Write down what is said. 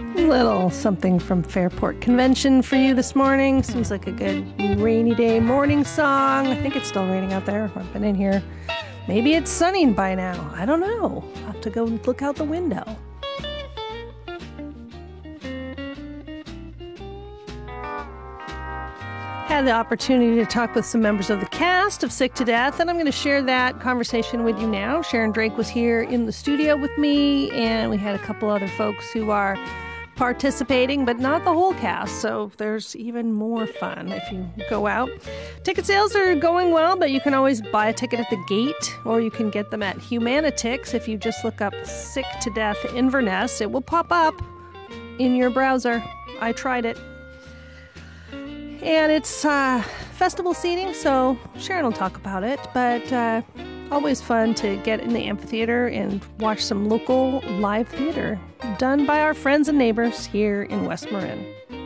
Little something from Fairport Convention for you this morning. Seems like a good rainy day morning song. I think it's still raining out there. I've been in here. Maybe it's sunning by now. I don't know. I'll have to go look out the window. Had the opportunity to talk with some members of the cast of Sick to Death, and I'm going to share that conversation with you now. Sharon Drake was here in the studio with me, and we had a couple other folks who are participating, but not the whole cast, so there's even more fun if you go out. Ticket sales are going well, but you can always buy a ticket at the gate, or you can get them at Humanitix. If you just look up Sick to Death Inverness, it will pop up in your browser. I tried it. And it's festival seating, so Sharon will talk about it, but always fun to get in the amphitheater and watch some local live theater done by our friends and neighbors here in West Marin.